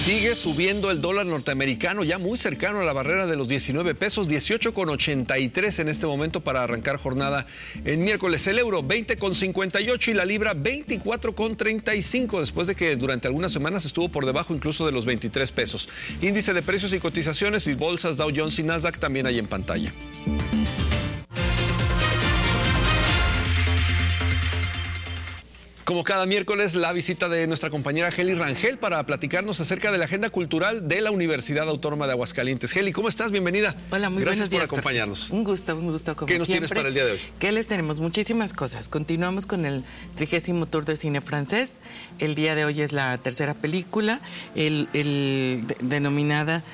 Sigue subiendo el dólar norteamericano, ya muy cercano a la barrera de los 19 pesos, 18,83 en este momento para arrancar jornada en miércoles. El euro 20,58 y la libra 24,35 después de que durante algunas semanas estuvo por debajo incluso de los 23 pesos. Índice de precios y cotizaciones y bolsas Dow Jones y Nasdaq también hay en pantalla. Como cada miércoles, la visita de nuestra compañera Heli Rangel para platicarnos acerca de la agenda cultural de la Universidad Autónoma de Aguascalientes. Heli, ¿cómo estás? Bienvenida. Hola, muy buenos días. Gracias por acompañarnos. Un gusto como siempre. ¿Qué nos tienes para el día de hoy? ¿Qué les tenemos? Muchísimas cosas. Continuamos con el 30º Tour de Cine Francés. El día de hoy es la tercera película, denominada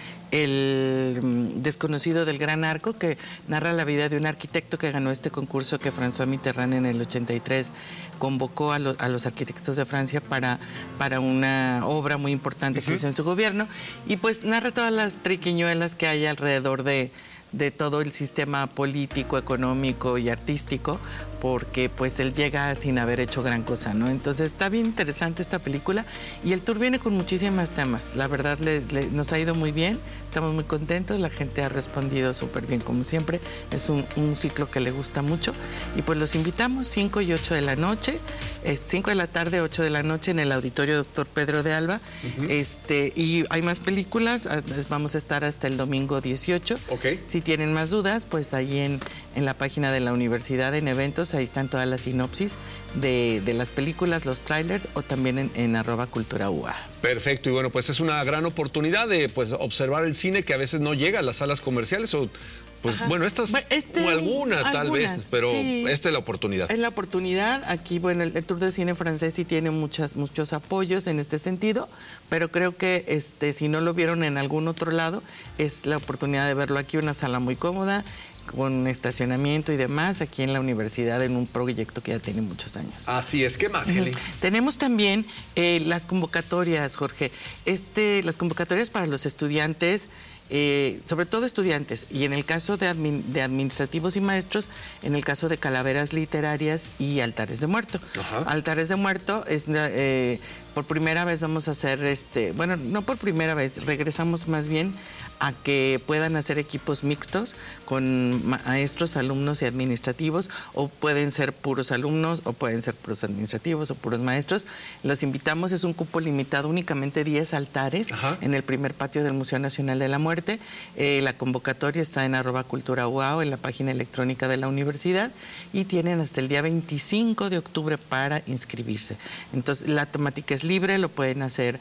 El desconocido del Gran Arco, que narra la vida de un arquitecto que ganó este concurso que François Mitterrand en el 83 convocó a los arquitectos de Francia para una obra muy importante que hizo en su gobierno, y pues narra todas las triquiñuelas que hay alrededor de todo el sistema político, económico y artístico, porque pues él llega sin haber hecho gran cosa, ¿no? Entonces está bien interesante esta película y el tour viene con muchísimos temas. La verdad nos ha ido muy bien, estamos muy contentos, la gente ha respondido súper bien como siempre. Es un ciclo que le gusta mucho y pues los invitamos 5 y 8 de la noche, 5 de la tarde, 8 de la noche en el Auditorio Dr. Pedro de Alba. Y hay más películas, vamos a estar hasta el domingo 18. Okay. Si tienen más dudas, pues ahí en la página de la universidad en eventos, ahí están todas las sinopsis de las películas, los trailers, o también en @culturaua. Perfecto, y bueno, pues es una gran oportunidad de pues observar el cine que a veces no llega a las salas comerciales o... Pues ajá. Bueno, estas o algunas tal vez, pero sí, esta es la oportunidad. Es la oportunidad. Aquí, bueno, el Tour de Cine Francés sí tiene muchos apoyos en este sentido, pero creo que si no lo vieron en algún otro lado, es la oportunidad de verlo aquí, una sala muy cómoda, con estacionamiento y demás, aquí en la universidad, en un proyecto que ya tiene muchos años. Así es. ¿Qué más, Heli? Tenemos también las convocatorias, Jorge. Las convocatorias para los estudiantes, sobre todo estudiantes, y en el caso de administrativos y maestros, en el caso de calaveras literarias y altares de muerto. Ajá. Altares de muerto es... por primera vez vamos a hacer, bueno, no por primera vez, regresamos más bien a que puedan hacer equipos mixtos con maestros, alumnos y administrativos, o pueden ser puros alumnos, o pueden ser puros administrativos, o puros maestros. Los invitamos, es un cupo limitado, únicamente 10 altares. Ajá. En el primer patio del Museo Nacional de la Muerte. La convocatoria está en @culturaua, en la página electrónica de la universidad, y tienen hasta el día 25 de octubre para inscribirse. Entonces, la temática es libre, lo pueden hacer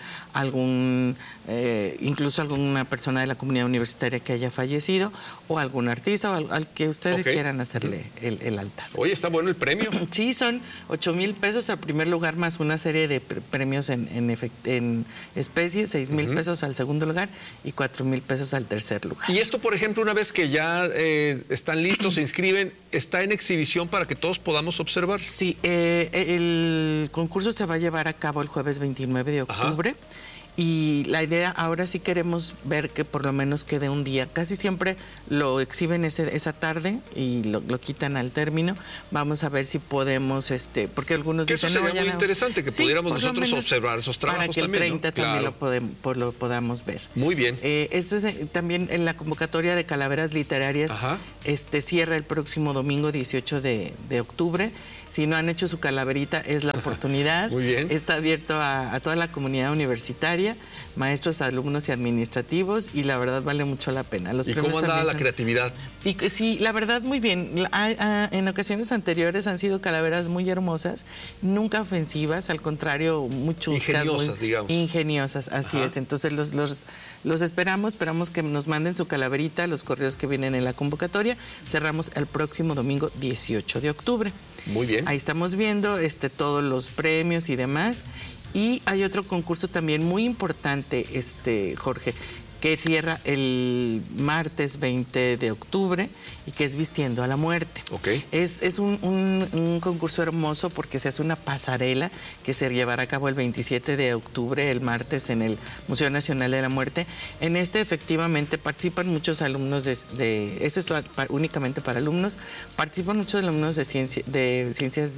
incluso alguna persona de la comunidad universitaria que haya fallecido, o algún artista, o al que ustedes quieran hacerle el altar. Oye, está bueno el premio. Sí, son 8,000 pesos al primer lugar, más una serie de premios en especie, 6,000 pesos al segundo lugar y 4,000 pesos al tercer lugar. Y esto, por ejemplo, una vez que ya están listos, se inscriben, ¿está en exhibición para que todos podamos observar? Sí, el concurso se va a llevar a cabo el jueves 29 de octubre. Ajá. Y la idea, ahora sí queremos ver que por lo menos quede un día. Casi siempre lo exhiben esa tarde y lo quitan al término. Vamos a ver si podemos, porque algunos dicen... Eso sería muy interesante, que pudiéramos nosotros observar esos trabajos también, para que el 30 ¿no? también lo podamos ver. Muy bien. Esto es también en la convocatoria de calaveras literarias. Ajá. Cierra el próximo domingo 18 de octubre. Si no han hecho su calaverita, es la oportunidad. Muy bien. Está abierto a toda la comunidad universitaria, maestros, alumnos y administrativos, y la verdad vale mucho la pena. ¿Y cómo anda la creatividad? Sí, la verdad muy bien. En ocasiones anteriores han sido calaveras muy hermosas, nunca ofensivas, al contrario, muy chuscas. Ingeniosas, digamos. Ingeniosas, así es. Entonces los esperamos que nos manden su calaverita, los correos que vienen en la convocatoria. Cerramos el próximo domingo 18 de octubre. Muy bien. Ahí estamos viendo todos los premios y demás. Y hay otro concurso también muy importante, Jorge, que cierra el martes 20 de octubre y que es Vistiendo a la Muerte. Okay. Es un concurso hermoso porque se hace una pasarela que se llevará a cabo el 27 de octubre, el martes, en el Museo Nacional de la Muerte. En efectivamente participan muchos alumnos únicamente para alumnos, participan muchos alumnos de ciencias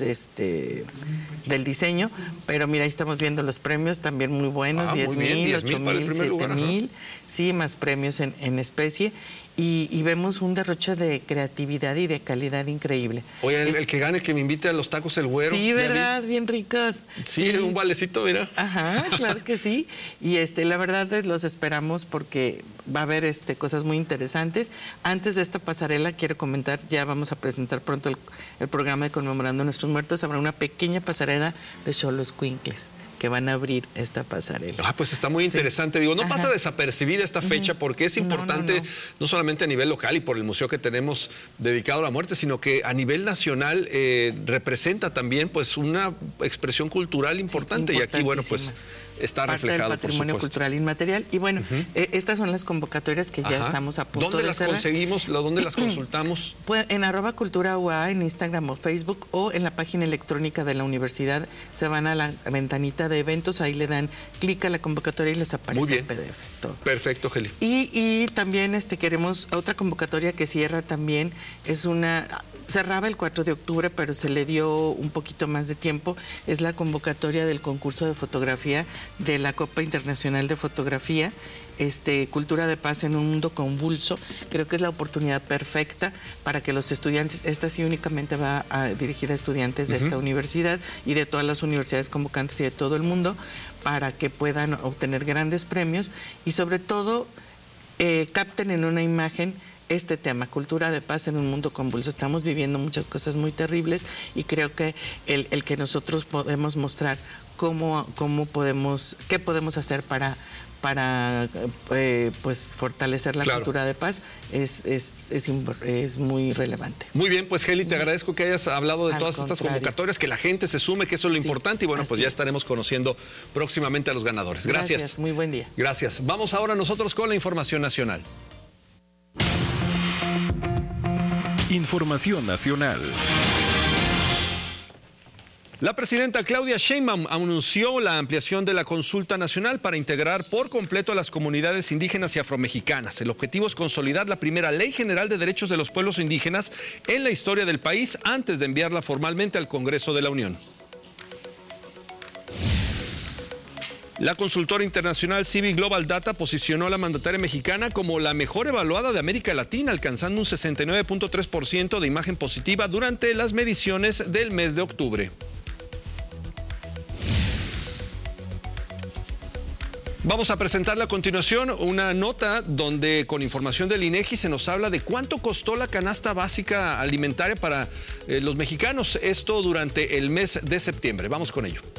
del diseño, pero mira, ahí estamos viendo los premios también muy buenos, 10,000, 8,000, 7,000, sí, más premios en especie. Y vemos un derroche de creatividad y de calidad increíble. Oye, el que gane, que me invite a los tacos El Güero. Sí, ¿verdad? Bien ricos. Sí, un valecito, mira. Ajá, claro que sí. Y la verdad los esperamos porque va a haber cosas muy interesantes. Antes de esta pasarela, quiero comentar, ya vamos a presentar pronto el programa de Conmemorando a Nuestros Muertos. Habrá una pequeña pasarela de Xoloscuincles que van a abrir esta pasarela. Pues está muy interesante. Digo, no pasa desapercibida esta fecha porque es importante, no solamente a nivel local y por el museo que tenemos dedicado a la muerte, sino que a nivel nacional representa también pues una expresión cultural importante. Y aquí, bueno, pues está parte reflejado, del patrimonio por cultural inmaterial. Y bueno, estas son las convocatorias que ya estamos a punto de cerrar. ¿Dónde las conseguimos? ¿Dónde las consultamos? Pues en @cultura_UA, en Instagram o Facebook, o en la página electrónica de la universidad. Se van a la ventanita de eventos, ahí le dan clic a la convocatoria y les aparece el PDF. Todo. Perfecto, Geli. Y también queremos otra convocatoria que cierra también, cerraba el 4 de octubre, pero se le dio un poquito más de tiempo. Es la convocatoria del concurso de fotografía de la Copa Internacional de Fotografía, Cultura de Paz en un Mundo Convulso. Creo que es la oportunidad perfecta para que los estudiantes, esta sí únicamente va dirigida a estudiantes de esta universidad y de todas las universidades convocantes y de todo el mundo, para que puedan obtener grandes premios y sobre todo capten en una imagen este tema, cultura de paz en un mundo convulso. Estamos viviendo muchas cosas muy terribles y creo que el que nosotros podemos mostrar qué podemos hacer para pues fortalecer la cultura de paz es muy relevante. Muy bien, pues Geli, te agradezco que hayas hablado de todas estas convocatorias, que la gente se sume, que eso es lo importante, y bueno, pues ya estaremos conociendo próximamente a los ganadores. Gracias. Muy buen día. Gracias. Vamos ahora nosotros con la información nacional. Información nacional. La presidenta Claudia Sheinbaum anunció la ampliación de la consulta nacional para integrar por completo a las comunidades indígenas y afromexicanas. El objetivo es consolidar la primera Ley General de Derechos de los Pueblos Indígenas en la historia del país antes de enviarla formalmente al Congreso de la Unión. La consultora internacional Civic Global Data posicionó a la mandataria mexicana como la mejor evaluada de América Latina, alcanzando un 69.3% de imagen positiva durante las mediciones del mes de octubre. Vamos a presentarle a continuación una nota donde con información del INEGI se nos habla de cuánto costó la canasta básica alimentaria para los mexicanos, esto durante el mes de septiembre. Vamos con ello.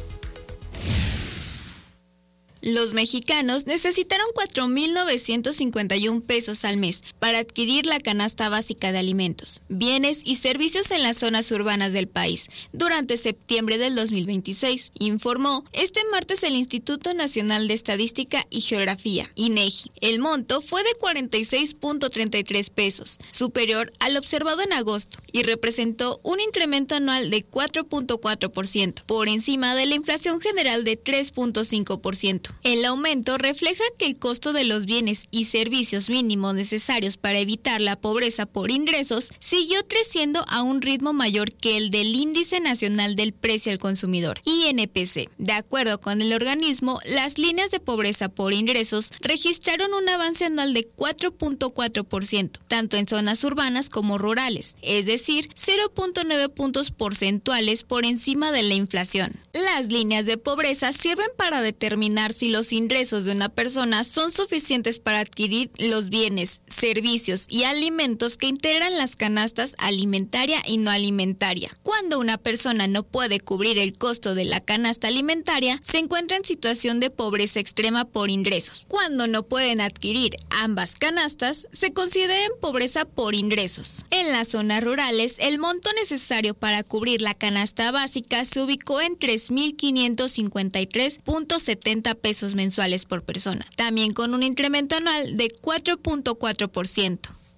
Los mexicanos necesitaron 4,951 pesos al mes para adquirir la canasta básica de alimentos, bienes y servicios en las zonas urbanas del país durante septiembre del 2026, informó este martes el Instituto Nacional de Estadística y Geografía, INEGI. El monto fue de 46.33 pesos, superior al observado en agosto, y representó un incremento anual de 4.4%, por encima de la inflación general de 3.5%. El aumento refleja que el costo de los bienes y servicios mínimos necesarios para evitar la pobreza por ingresos siguió creciendo a un ritmo mayor que el del Índice Nacional del Precio al Consumidor, INPC. De acuerdo con el organismo, las líneas de pobreza por ingresos registraron un avance anual de 4.4%, tanto en zonas urbanas como rurales, es decir, 0.9 puntos porcentuales por encima de la inflación. Las líneas de pobreza sirven para determinar si los ingresos de una persona son suficientes para adquirir los bienes, servicios y alimentos que integran las canastas alimentaria y no alimentaria. Cuando una persona no puede cubrir el costo de la canasta alimentaria, se encuentra en situación de pobreza extrema por ingresos. Cuando no pueden adquirir ambas canastas, se considera en pobreza por ingresos. En las zonas rurales, el monto necesario para cubrir la canasta básica se ubicó en 3,553.70 pesos pesos mensuales por persona, también con un incremento anual de 4.4%.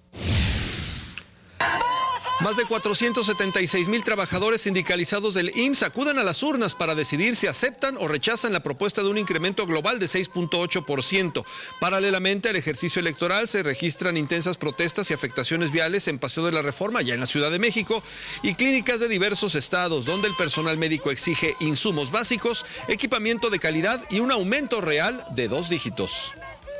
Más de 476,000 trabajadores sindicalizados del IMSS acuden a las urnas para decidir si aceptan o rechazan la propuesta de un incremento global de 6.8%. Paralelamente al ejercicio electoral se registran intensas protestas y afectaciones viales en Paseo de la Reforma, ya en la Ciudad de México, y clínicas de diversos estados, donde el personal médico exige insumos básicos, equipamiento de calidad y un aumento real de 2 dígitos.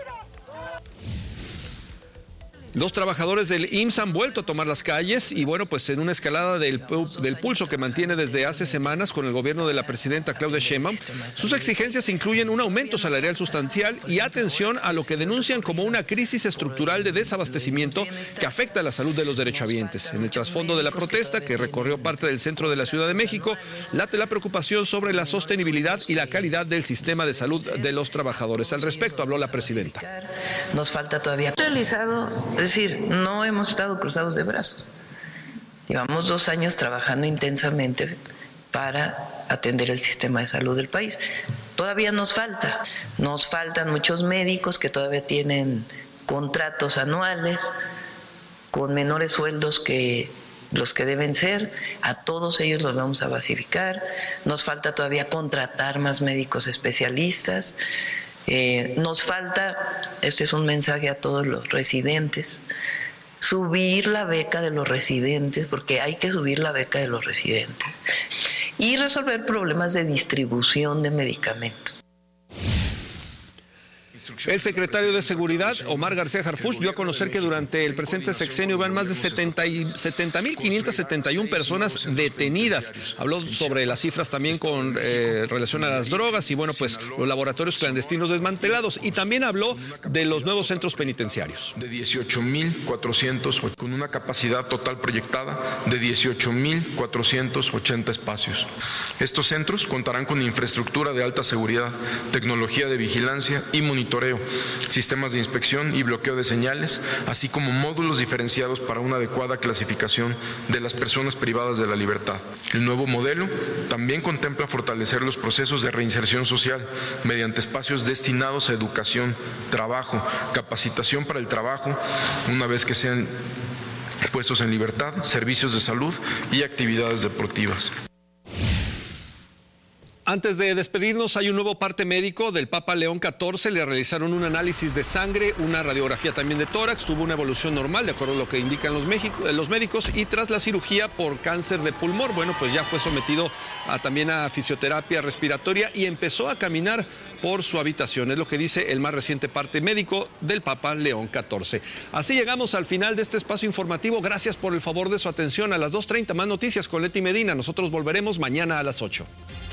Los trabajadores del IMSS han vuelto a tomar las calles y bueno, pues en una escalada del pulso que mantiene desde hace semanas con el gobierno de la presidenta Claudia Sheinbaum, sus exigencias incluyen un aumento salarial sustancial y atención a lo que denuncian como una crisis estructural de desabastecimiento que afecta a la salud de los derechohabientes. En el trasfondo de la protesta, que recorrió parte del centro de la Ciudad de México, late la preocupación sobre la sostenibilidad y la calidad del sistema de salud de los trabajadores. Al respecto habló la presidenta. Nos falta todavía realizado. Es decir, no hemos estado cruzados de brazos. Llevamos 2 años trabajando intensamente para atender el sistema de salud del país. Todavía nos faltan muchos médicos que todavía tienen contratos anuales con menores sueldos que los que deben ser. A todos ellos los vamos a basificar. Nos falta todavía contratar más médicos especialistas. Nos falta, este es un mensaje a todos los residentes, subir la beca de los residentes, porque hay que subir la beca de los residentes, y resolver problemas de distribución de medicamentos. El secretario de Seguridad, Omar García Harfuch, dio a conocer que durante el presente sexenio van más de 70,571 personas detenidas. Habló sobre las cifras también con relación a las drogas y bueno, pues los laboratorios clandestinos desmantelados, y también habló de los nuevos centros penitenciarios. De 18,400, con una capacidad total proyectada de 18,480 espacios. Estos centros contarán con infraestructura de alta seguridad, tecnología de vigilancia y monitoreo, sistemas de inspección y bloqueo de señales, así como módulos diferenciados para una adecuada clasificación de las personas privadas de la libertad. El nuevo modelo también contempla fortalecer los procesos de reinserción social mediante espacios destinados a educación, trabajo, capacitación para el trabajo, una vez que sean puestos en libertad, servicios de salud y actividades deportivas. Antes de despedirnos, hay un nuevo parte médico del Papa León XIV. Le realizaron un análisis de sangre, una radiografía también de tórax. Tuvo una evolución normal, de acuerdo a lo que indican los médicos. Y tras la cirugía por cáncer de pulmón, bueno, pues ya fue sometido también a fisioterapia respiratoria y empezó a caminar por su habitación. Es lo que dice el más reciente parte médico del Papa León XIV. Así llegamos al final de este espacio informativo. Gracias por el favor de su atención. A las 2:30 más noticias con Leti Medina. Nosotros volveremos mañana a las 8.